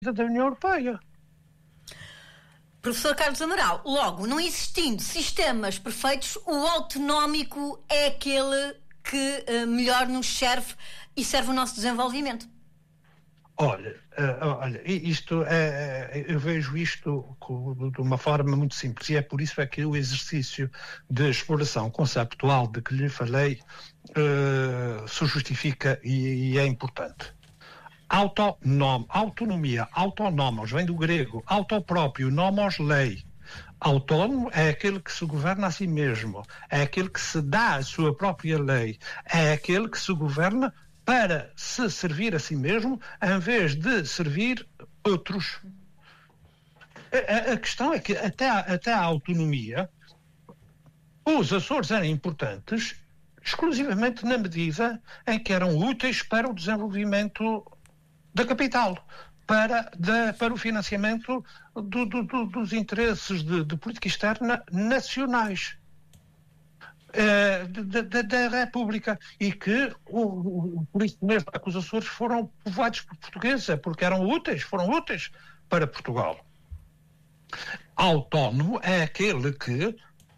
da União Europeia. Professor Carlos Amaral, logo, não existindo sistemas perfeitos, o autonómico é aquele que melhor nos serve e serve o nosso desenvolvimento. Olha, eu vejo isto de uma forma muito simples, e é por isso é que o exercício de exploração conceptual de que lhe falei se justifica e é importante. Autonomia, autónomos, vem do grego, autopróprio, nomos, lei. Autónomo é aquele que se governa a si mesmo, é aquele que se dá a sua própria lei, é aquele que se governa para se servir a si mesmo, em vez de servir outros. A questão é que até a autonomia, os Açores eram importantes exclusivamente na medida em que eram úteis para o desenvolvimento da capital, para o financiamento dos interesses de política externa nacionais. Da República, e que por isso mesmo que os Açores foram povoados por portugueses, porque foram úteis para Portugal. Autónomo é aquele que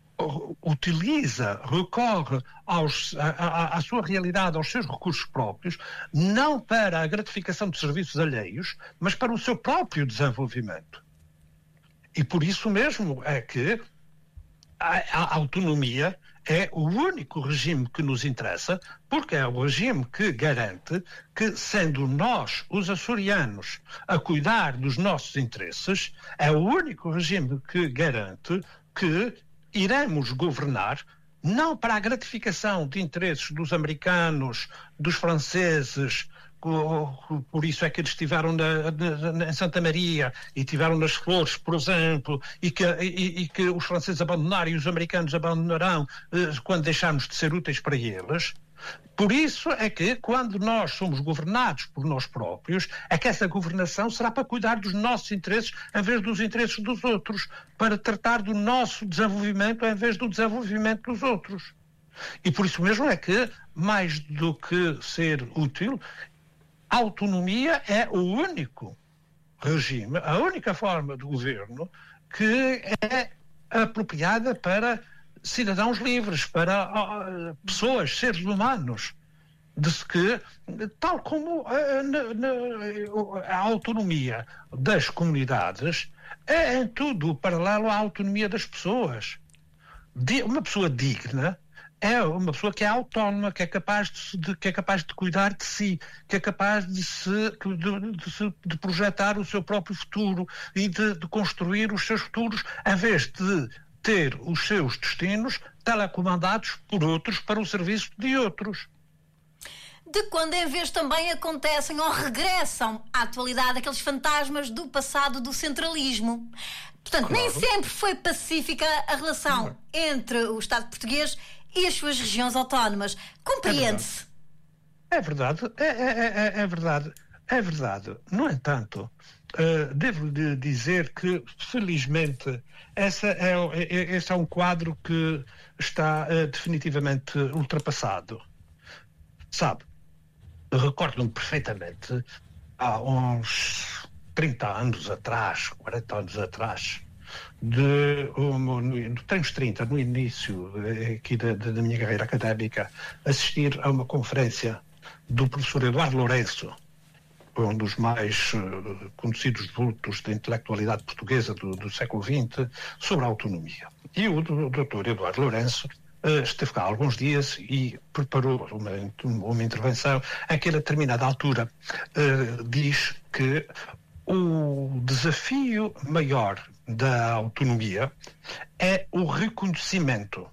recorre à sua realidade, aos seus recursos próprios, não para a gratificação de serviços alheios, mas para o seu próprio desenvolvimento. E por isso mesmo é que a autonomia é o único regime que nos interessa, porque é o regime que garante que, sendo nós, os açorianos, a cuidar dos nossos interesses, é o único regime que garante que iremos governar não para a gratificação de interesses dos americanos, dos franceses. Por isso é que eles estiveram em Santa Maria e tiveram nas Flores, por exemplo, e que os franceses abandonaram e os americanos abandonarão quando deixarmos de ser úteis para eles. Por isso é que, quando nós somos governados por nós próprios, é que essa governação será para cuidar dos nossos interesses em vez dos interesses dos outros, para tratar do nosso desenvolvimento em vez do desenvolvimento dos outros. E por isso mesmo é que, mais do que ser útil, a autonomia é o único regime, a única forma de governo que é apropriada para cidadãos livres, para pessoas, seres humanos. De-se que, tal como a autonomia das comunidades, é em tudo paralelo à autonomia das pessoas. Uma pessoa digna é uma pessoa que é autónoma, que é capaz de cuidar de si, que é capaz de projetar o seu próprio futuro e de construir os seus futuros, em vez de ter os seus destinos telecomandados por outros para o serviço de outros. De quando em vez também acontecem ou regressam à atualidade aqueles fantasmas do passado do centralismo. Portanto, claro, nem sempre foi pacífica a relação entre o Estado português e as suas regiões autónomas. Compreende-se? É verdade. É verdade. No entanto, devo-lhe dizer que, felizmente, esse é um quadro que está definitivamente ultrapassado. Sabe, recordo-me perfeitamente, há uns 30 anos atrás, 40 anos atrás, nos 30, no início aqui da minha carreira académica, assistir a uma conferência do professor Eduardo Lourenço, um dos mais conhecidos vultos da intelectualidade portuguesa do século XX, sobre a autonomia. E o doutor Eduardo Lourenço esteve cá há alguns dias e preparou uma intervenção em que, a determinada altura, diz que o desafio maior da autonomia é o reconhecimento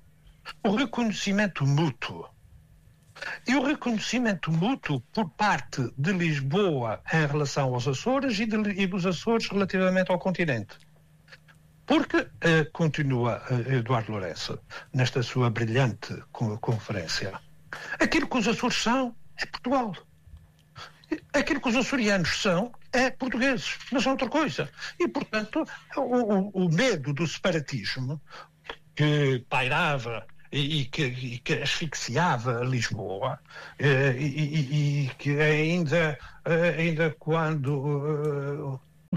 mútuo. E o reconhecimento mútuo por parte de Lisboa em relação aos Açores e dos Açores relativamente ao continente. Porque, continua Eduardo Lourenço, nesta sua brilhante conferência, aquilo que os Açores são é Portugal. Aquilo que os açorianos são é portugueses, não são outra coisa. E, portanto, o medo do separatismo que pairava e que asfixiava Lisboa, e que ainda quando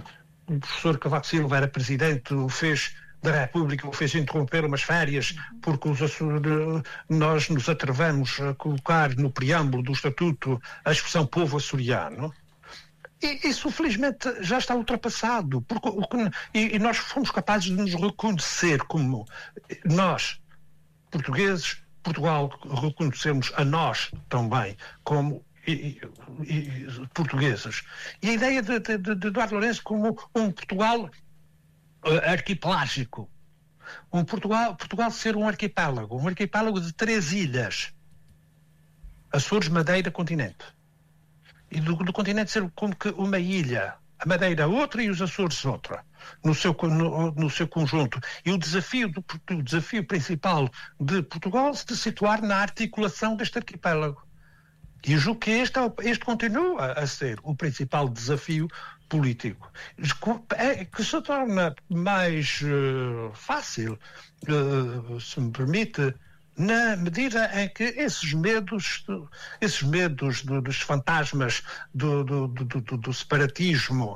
professor Cavaco Silva era presidente, fez da República, o fez interromper umas férias porque nós nos atrevemos a colocar no preâmbulo do Estatuto a expressão povo açoriano. E isso, felizmente, já está ultrapassado. E nós fomos capazes de nos reconhecer como nós, portugueses, Portugal, reconhecemos a nós também como portugueses. E a ideia de Eduardo Lourenço como um Portugal arquipelágico. Portugal ser um arquipélago de 3 ilhas. Açores, Madeira, continente. E do continente ser como que uma ilha. A Madeira outra e os Açores outra. No seu conjunto. E o desafio principal de Portugal se situar na articulação deste arquipélago. E julgo que este continua a ser o principal desafio político, que se torna mais fácil, se me permite, na medida em que esses medos dos fantasmas do separatismo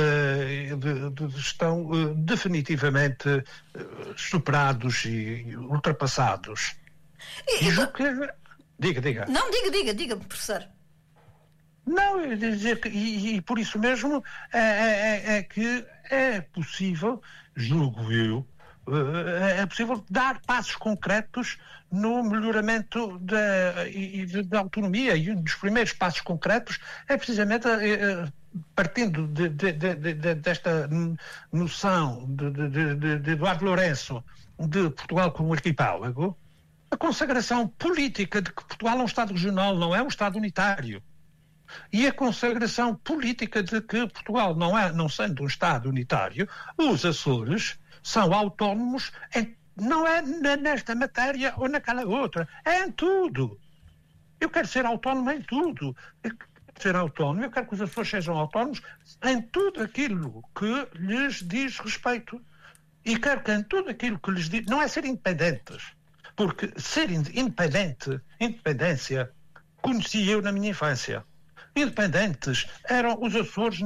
estão definitivamente superados e ultrapassados. E julgo que... Diga. Não, diga, professor. Não, eu ia dizer que, e por isso mesmo é que é possível, julgo eu, é possível dar passos concretos no melhoramento da autonomia. E um dos primeiros passos concretos é precisamente partindo desta noção de Eduardo Lourenço de Portugal como arquipélago, a consagração política de que Portugal é um Estado regional, não é um Estado unitário. E a consagração política de que Portugal, não sendo um Estado unitário, os Açores são autónomos, não é nesta matéria ou naquela outra, é em tudo. Eu quero ser autónomo em tudo. Eu quero que os Açores sejam autónomos em tudo aquilo que lhes diz respeito. E quero que em tudo aquilo que lhes diz... Não é ser independentes. Porque ser independência, conheci eu na minha infância. Independentes eram os Açores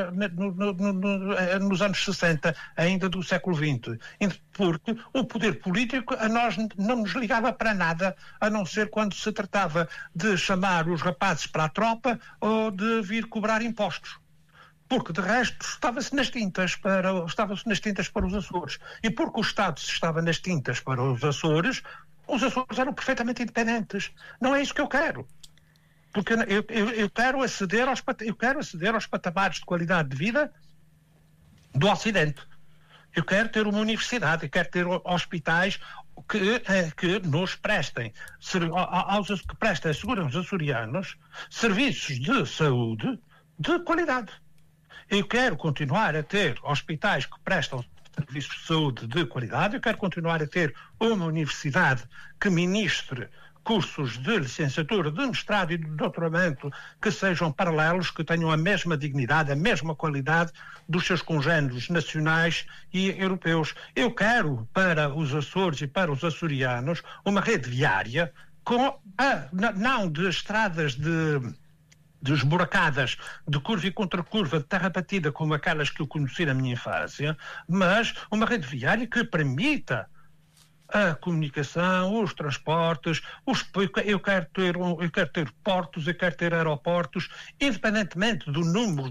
nos anos 60, ainda do século XX. Porque o poder político a nós não nos ligava para nada, a não ser quando se tratava de chamar os rapazes para a tropa ou de vir cobrar impostos. Porque, de resto, estava-se nas tintas para os Açores. E porque o Estado estava nas tintas para os Açores eram perfeitamente independentes. Não é isso que eu quero. Porque eu quero aceder aos patamares de qualidade de vida do Ocidente. Eu quero ter uma universidade, eu quero ter hospitais que nos prestem, que prestem, asseguram os açorianos serviços de saúde de qualidade. Eu quero continuar a ter hospitais que prestam serviços de saúde de qualidade, eu quero continuar a ter uma universidade que ministre cursos de licenciatura, de mestrado e de doutoramento que sejam paralelos, que tenham a mesma dignidade, a mesma qualidade dos seus congêneres nacionais e europeus. Eu quero para os Açores e para os açorianos uma rede viária não de estradas desburacadas, de curva e contracurva, de terra batida, como aquelas que eu conheci na minha infância, mas uma rede viária que permita a comunicação, os transportes, eu quero ter portos, eu quero ter aeroportos, independentemente do número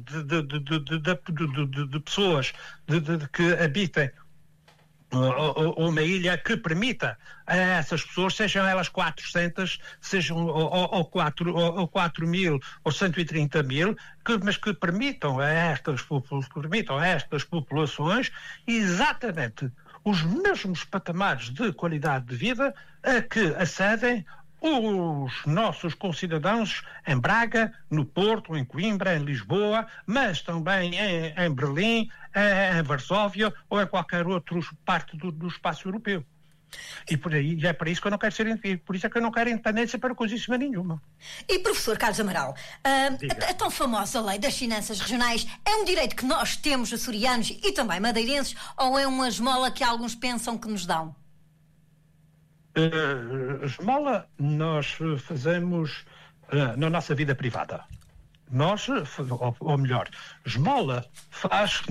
de pessoas que habitem uma ilha que permita a essas pessoas, sejam elas 400, sejam ou 4 mil ou 130 mil, mas que permitam a estas populações exatamente os mesmos patamares de qualidade de vida a que acedem os nossos concidadãos em Braga, no Porto, em Coimbra, em Lisboa, mas também em Berlim, em Varsóvia ou em qualquer outra parte do espaço europeu. E é para isso que eu não quero ser independente, por isso é que eu não quero independência para coisíssima nenhuma. E professor Carlos Amaral, a tão famosa lei das finanças regionais é um direito que nós temos, açorianos e também madeirenses, ou é uma esmola que alguns pensam que nos dão? Esmola nós fazemos na nossa vida privada. Nós, ou melhor, esmola faz